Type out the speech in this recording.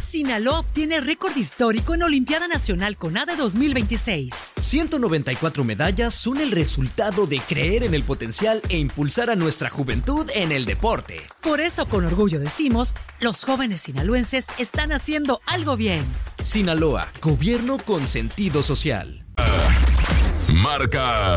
Sinaloa obtiene récord histórico en Olimpiada Nacional CONADE 2026. 194 medallas son el resultado de creer en el potencial e impulsar a nuestra juventud en el deporte. Por eso, con orgullo decimos, los jóvenes sinaloenses están haciendo algo bien. Sinaloa, gobierno con sentido social. Marca